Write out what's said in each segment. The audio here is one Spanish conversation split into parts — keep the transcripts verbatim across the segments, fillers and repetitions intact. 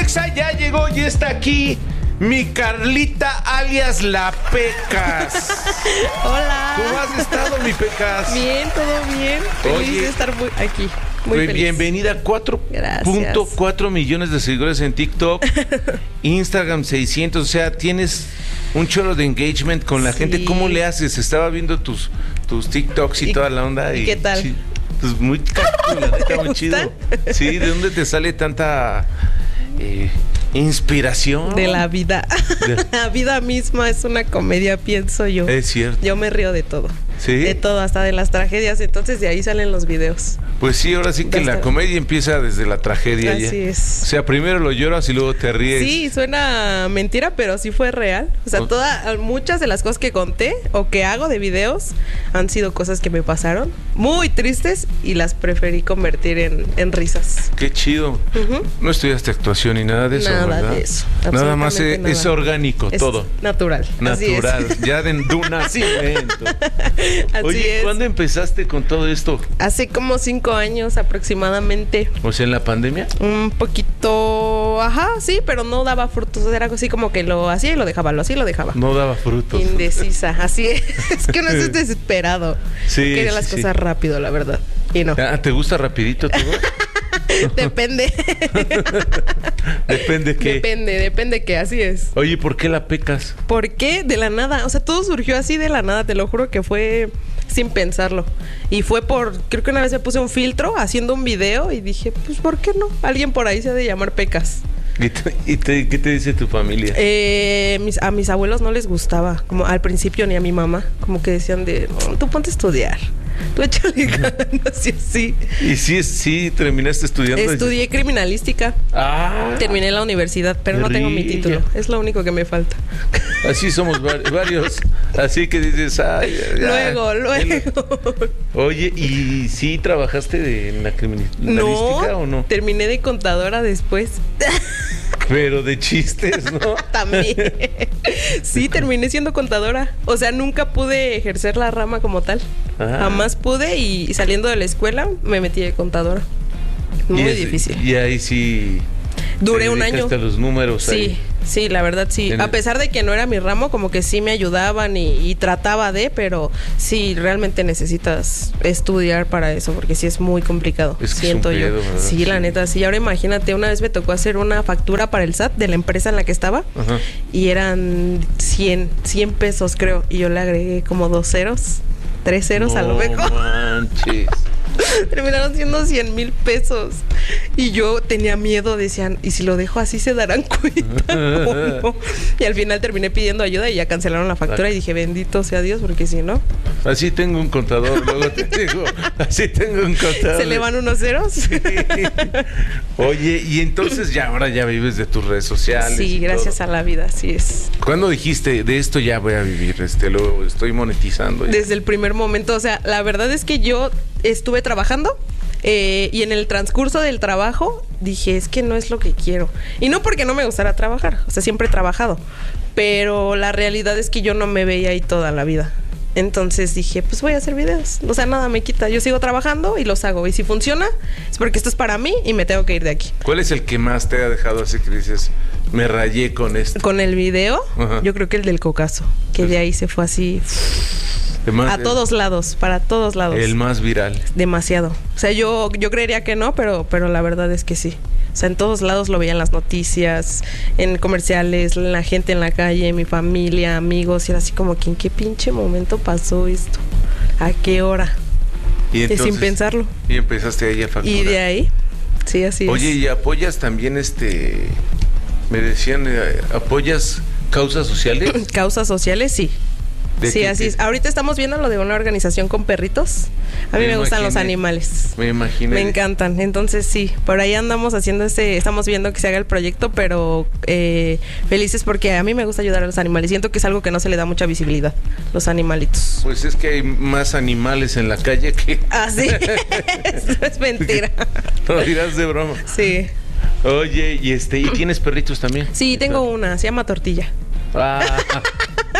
Exa ya llegó y está aquí mi Carlita alias La Pecas. Hola. ¿Cómo has estado, mi Pecas? Bien, todo bien. Feliz Oye, de estar muy aquí. Muy pues feliz. bienvenida a cuatro punto cuatro millones de seguidores en TikTok, Instagram seiscientos, o sea, tienes un chorro de engagement con la Sí. gente. ¿Cómo le haces? Estaba viendo tus, tus TikToks y, ¿Y, toda la onda. ¿y y qué tal? Sí, pues muy, la neta, muy chido. Sí, ¿de dónde te sale tanta eh, inspiración? De la vida. De- La vida misma es una comedia, pienso yo. Es cierto. Yo me río de todo. ¿Sí? De todo, hasta de las tragedias. Entonces de ahí salen los videos. Pues sí, ahora sí que Ya la está. comedia empieza desde la tragedia. Así ya. es. O sea, primero lo lloras y luego te ríes. Sí, suena mentira, pero sí fue real. O sea, Oh. todas, muchas de las cosas que conté o que hago de videos han sido cosas que me pasaron muy tristes y las preferí convertir en, en risas. Qué chido. Ujú. No estudiaste actuación ni nada de eso, Nada ¿verdad? de eso, Nada más absolutamente es, nada. es orgánico, Es todo. natural. Así es. Natural, ya de, de un nacimiento. Así Oye, es. ¿cuándo empezaste con todo esto? Hace como cinco años aproximadamente. O sea, en la pandemia. Un poquito, ajá, sí, pero no daba frutos. Era algo así como que lo hacía y lo dejaba, lo hacía y lo dejaba. No daba frutos. Indecisa, así es. Es que uno es desesperado. Sí, Quería sí, las sí. cosas rápido, la verdad. Y no. Ah, ¿te gusta rapidito todo? Depende. Depende qué. Depende, depende que así es. Oye, ¿por qué la pecas? ¿Por qué? De la nada. O sea, todo surgió así de la nada. Te lo juro que fue sin pensarlo. Y fue por... Creo que una vez me puse un filtro haciendo un video y dije, pues, ¿por qué no? Alguien por ahí se ha de llamar Pecas. ¿Y, te- y te- qué te dice tu familia? Eh, mis, a mis abuelos no les gustaba, como al principio ni a mi mamá. Como que decían de, "No, tú ponte a estudiar. Tú échale ganas y así". ¿Y sí, sí terminaste estudiando? Estudié criminalística. Ah, Terminé la universidad, pero no tengo mi Rilla. título. Es lo único que me falta. así somos var- varios. Así que dices, ay, ya, Luego, luego. Oye, ¿y sí trabajaste de- en la criminalística No, o no? terminé de contadora después. Pero de chistes, ¿no? También. Sí, terminé siendo contadora. O sea, nunca pude ejercer la rama como tal. Ah. Jamás pude y saliendo de la escuela me metí de contadora. Muy Y es- difícil. Y ahí sí. Duré te un año. dedicaste a los números. Sí, ahí. sí, la verdad sí. En A el- pesar de que no era mi ramo, como que sí me ayudaban y, y trataba de, pero sí, realmente necesitas estudiar para eso, porque sí es muy complicado, Es que es un siento yo. pedo, ¿verdad? Sí, la Sí. neta, sí. Ahora imagínate, una vez me tocó hacer una factura para el S A T de la empresa en la que estaba Ajá. y eran cien, cien pesos creo, y yo le agregué como dos ceros, tres ceros a lo No mejor. manches. Terminaron siendo cien mil pesos. Y yo tenía miedo, decían, ¿y si lo dejo así se darán cuenta? ¿O no? Y al final terminé pidiendo ayuda y ya cancelaron la factura y dije, bendito sea Dios, porque si no, Así tengo un contador, luego te digo. Así tengo un contador. se le van unos ceros. Sí. Oye, y entonces ya ahora ya vives de tus redes sociales. Sí, y gracias todo. a la vida, así es. ¿Cuándo dijiste de esto ya voy a vivir? Este, lo estoy monetizando. ya"? Desde el primer momento, o sea, la verdad es que yo estuve trabajando eh, y en el transcurso del trabajo dije, es que no es lo que quiero. Y no porque no me gustara trabajar, o sea, siempre he trabajado, pero la realidad es que yo no me veía ahí toda la vida. Entonces dije, pues voy a hacer videos. O sea, nada me quita. Yo sigo trabajando y los hago. Y si funciona, es porque esto es para mí y me tengo que ir de aquí. ¿Cuál es el que más te ha dejado así que dices, me rayé con esto? Con el video, Ajá. yo creo que el del cocazo, que de ahí se fue así El más- a todos lados, para todos lados. El más viral. Demasiado. O sea, yo, yo creería que no, pero, pero la verdad es que sí. O sea, en todos lados lo veían las noticias, en comerciales, la gente en la calle, mi familia, amigos. Y era así como que, ¿en qué pinche momento pasó esto? ¿A qué hora? Y, Y sin pensarlo. Y empezaste ahí a facturar. Y de ahí, sí, así Oye, es. ¿y apoyas también este... Me decían, eh, ¿apoyas causas sociales? Causas sociales, sí. ¿De Sí, qué- así qué? es. Ahorita estamos viendo lo de una organización con perritos. A mí Me me, gustan los imaginé. animales. Me imaginé. Me encantan. Entonces sí, por ahí andamos haciendo este, estamos viendo que se haga el proyecto, pero eh, felices porque a mí me gusta ayudar a los animales. Siento que es algo que no se le da mucha visibilidad, los animalitos. Pues es que hay más animales en la calle que... Ah, sí. Esto es mentira. No dirás de broma. Sí. Oye, y este, ¿y tienes perritos también? Sí, tengo una, se llama Tortilla. Ah,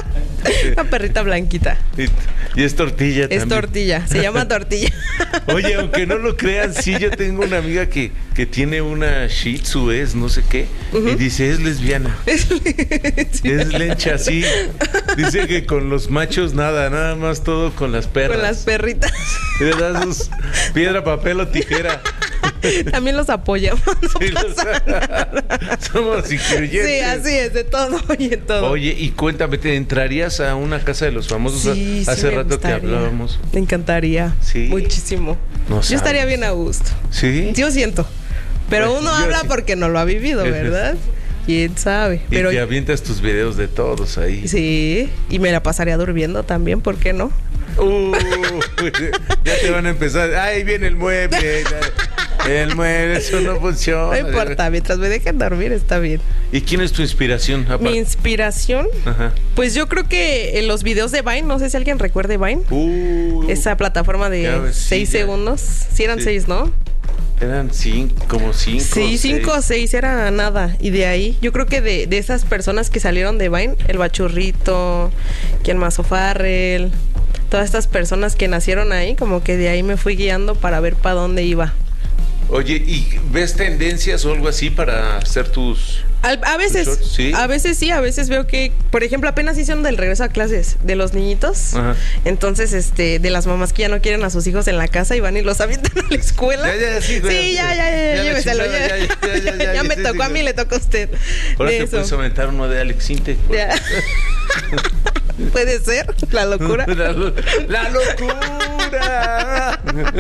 Una perrita blanquita. Y, y es tortilla Es también. tortilla, se llama tortilla. Oye, aunque no lo crean, sí, yo tengo una amiga que, que tiene una Shih Tzu, es no sé qué, uh-huh. y dice, es lesbiana. Es, es lencha, sí. Dice que con los machos nada, nada más todo con las perras. Con las perritas. Le das sus piedra, papel o tijera. También los apoyamos. No sí, pasa los, nada. Somos incluyentes. Sí, así es, de todo y en todo. Oye, y cuéntame, ¿te entrarías a una casa de los famosos? Sí, Hace sí me rato gustaría. que hablábamos. Me encantaría. Sí. Muchísimo. No Yo sabes. estaría bien a gusto. Sí. Yo siento. Pero Pues, uno yo habla sí. porque no lo ha vivido, ¿verdad? Quién sabe. Y Pero te avientas tus videos de todos ahí. sí, y me la pasaría durmiendo también, ¿por qué no? Uh, ya te van a empezar. Ahí viene el mueble. El mueble, eso no funciona. No importa, mientras me dejen dormir está bien. ¿Y quién es tu inspiración? Aparte? Mi inspiración, Ajá. pues yo creo que en los videos de Vine, no sé si alguien recuerde Vine. Uh, Esa plataforma de ya ves, sí, seis ya. segundos. Sí eran Sí. seis, ¿no? Eran cinco, como cinco. Sí, cinco o seis era nada. Y de ahí, yo creo que de, de esas personas que salieron de Vine, el Bachurrito, quien más O'Farrell, todas estas personas que nacieron ahí, como que de ahí me fui guiando para ver para dónde iba. Oye, ¿y ves tendencias o algo así para hacer tus... Al- a veces, shorts? ¿Sí? a veces sí, a veces veo que, por ejemplo, apenas hicieron del regreso a clases de los niñitos. Ajá. Entonces, este, de las mamás que ya no quieren a sus hijos en la casa y van y los avientan a la escuela. Ya, ya, sí, güey. Sí, ya, ya, ya, Ya la lléveselo, chingada, ya. ya, ya, ya, ya, Ya me sí, tocó sí, a mí, sí. le toca a usted. Ahora De te eso. puedes aumentar uno de Alex Intec. Ya. Puede ser, la locura. La, la locura.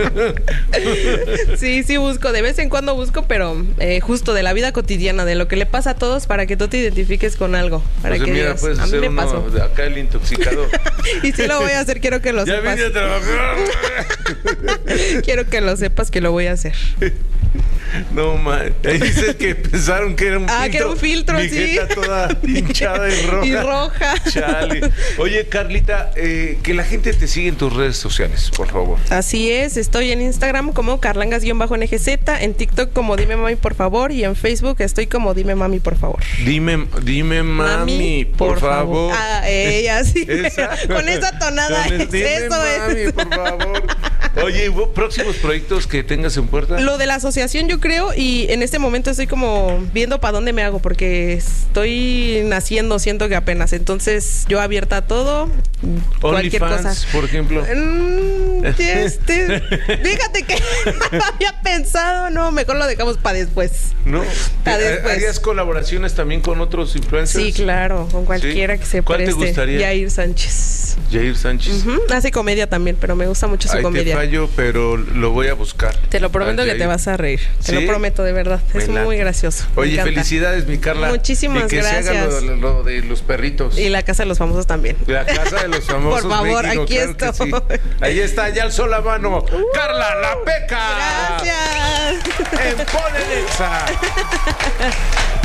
Sí, sí busco, de vez en cuando busco, pero eh, justo de la vida cotidiana, de lo que le pasa a todos, para que tú te identifiques con algo. Para Pues que mira, digas, puedes a mí hacer me uno pasó. de acá el intoxicado. Y sí lo voy a hacer, quiero que lo Ya sepas. vine a trabajar. Quiero que lo sepas que lo voy a hacer. No, man. Ahí dices que pensaron que era un Ah, filtro. que era un filtro, Mi sí. jeta toda hinchada y roja. Y roja. Chale. Oye, Carlita, eh, que la gente te siga en tus redes sociales, por favor. Así es, estoy en Instagram como carlangas-N G Z, en TikTok como Dime Mami por favor y en Facebook estoy como Dime Mami por favor. Dime, dime mami, por, favor. Ah, ella sí. Esa. Con esa tonada. Con el es, dime eso mami, es. por favor. Oye, ¿hubo próximos proyectos que tengas en puerta? Lo de la asociación yo creo, y en este momento estoy como viendo para dónde me hago, porque estoy naciendo, siento que apenas. Entonces yo abierta a todo, cualquier cosa. OnlyFans, por ejemplo. Mm, este, fíjate que no había pensado, no, mejor lo dejamos para después. ¿No? Pa' después. ¿Harías colaboraciones también con otros influencers? Sí, claro, con cualquiera ¿Sí? que se ¿Cuál te preste. gustaría? Yair Sánchez. Jair Sánchez. Ujú, hace comedia también, pero me gusta mucho su Ahí comedia. te fallo, pero lo voy a buscar. Te lo prometo Al que te Jair. vas a reír. Te ¿Sí? lo prometo, de verdad. Me Es late. muy gracioso. Me Oye, encanta. felicidades, mi Carla. Muchísimas y que gracias. se haga lo, lo de los perritos. Y la casa de los famosos también. La casa de los famosos. Por favor, México, aquí claro que estoy. sí. Ahí está, ya alzó la mano. Carla, la peca. Gracias. En Pon en Exa.